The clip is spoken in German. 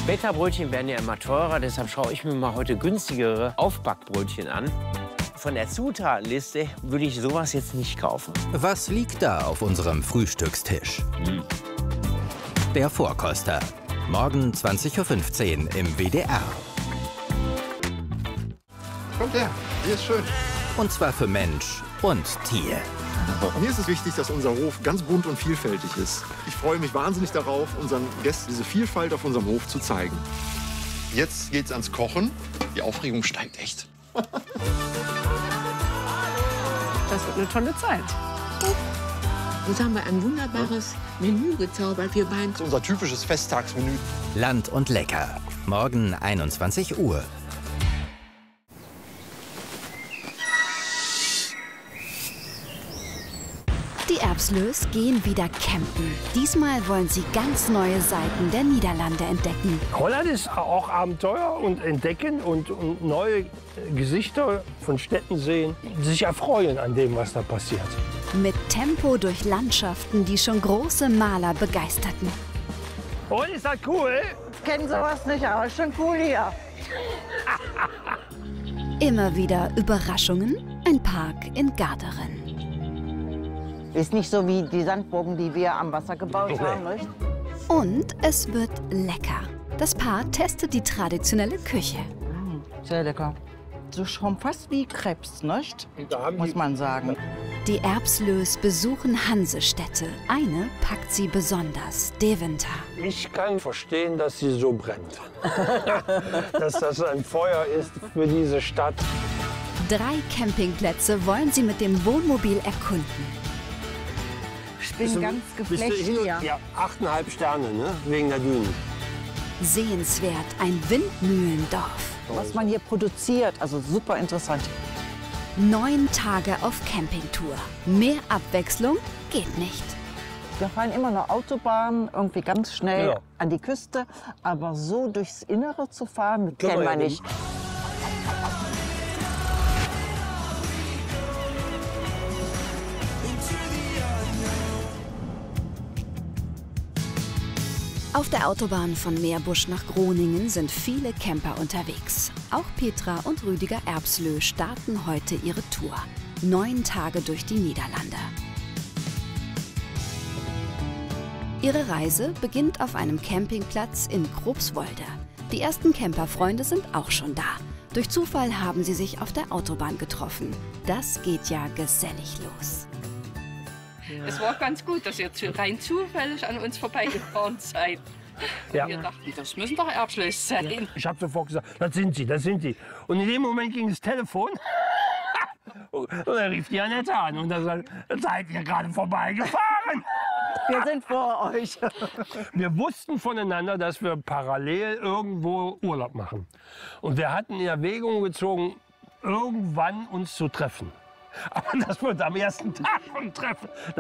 Spätterbrötchen werden ja immer teurer, deshalb schaue ich mir mal heute günstigere Aufbackbrötchen an. Von der Zutatenliste würde ich sowas jetzt nicht kaufen. Was liegt da auf unserem Frühstückstisch? Der Vorkoster. Morgen 20:15 Uhr im WDR. Kommt her, hier ist schön. Und zwar für Mensch und Tier. Mir ist es wichtig, dass unser Hof ganz bunt und vielfältig ist. Ich freue mich wahnsinnig darauf, unseren Gästen diese Vielfalt auf unserem Hof zu zeigen. Jetzt geht's ans Kochen. Die Aufregung steigt echt. Das wird eine tolle Zeit. Jetzt haben wir ein wunderbares Menü gezaubert, wir beiden. Das ist unser typisches Festtagsmenü. Land und lecker. Morgen 21 Uhr. Die Erbslös gehen wieder campen. Diesmal wollen sie ganz neue Seiten der Niederlande entdecken. Holland ist auch Abenteuer und entdecken und neue Gesichter von Städten sehen, sich erfreuen an dem, was da passiert. Mit Tempo durch Landschaften, die schon große Maler begeisterten. Und ist das cool? Kennen sowas nicht, aber ist schon cool hier. Immer wieder Überraschungen, ein Park in Garderen. Ist nicht so wie die Sandburgen, die wir am Wasser gebaut haben, nicht? Und es wird lecker. Das Paar testet die traditionelle Küche. Sehr lecker. So schon fast wie Krebs, nicht? Muss man sagen. Die Erbslös besuchen Hansestädte. Eine packt sie besonders, Deventer. Ich kann verstehen, dass sie so brennt. Dass das ein Feuer ist für diese Stadt. 3 Campingplätze wollen sie mit dem Wohnmobil erkunden. Ich bin ganz geflecht hier. Ja, 8,5 Sterne, ne? Wegen der Dünen. Sehenswert, ein Windmühlendorf. Was man hier produziert, also super interessant. 9 Tage auf Campingtour. Mehr Abwechslung geht nicht. Wir fahren immer eine Autobahn, irgendwie ganz schnell an die Küste. Aber so durchs Innere zu fahren, kennen wir nicht. Auf der Autobahn von Meerbusch nach Groningen sind viele Camper unterwegs. Auch Petra und Rüdiger Erbslö starten heute ihre Tour. 9 Tage durch die Niederlande. Ihre Reise beginnt auf einem Campingplatz in Grobswolde. Die ersten Camperfreunde sind auch schon da. Durch Zufall haben sie sich auf der Autobahn getroffen. Das geht ja gesellig los. Es war ganz gut, dass ihr rein zufällig an uns vorbeigefahren seid. Ja. Wir dachten, das müssen doch Erbslös sein. Ich habe sofort gesagt, das sind sie, das sind die. Und in dem Moment ging das Telefon. Und dann rief die Annette an und dann sagt, seid ihr gerade vorbeigefahren? Wir sind vor euch. Wir wussten voneinander, dass wir parallel irgendwo Urlaub machen. Und wir hatten in Erwägung gezogen, irgendwann uns zu treffen. Aber das wird am ersten Tag vom Treffen.